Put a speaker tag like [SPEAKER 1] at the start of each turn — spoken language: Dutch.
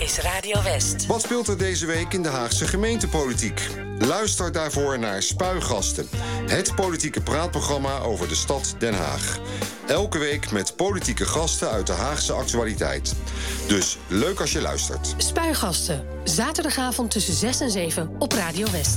[SPEAKER 1] is Radio West.
[SPEAKER 2] Wat speelt er deze week in de Haagse gemeentepolitiek? Luister daarvoor naar Spuigasten. Het politieke praatprogramma over de stad Den Haag. Elke week met politieke gasten uit de Haagse actualiteit. Dus leuk als je luistert.
[SPEAKER 1] Spuigasten. Zaterdagavond tussen 6 en 7 op Radio West.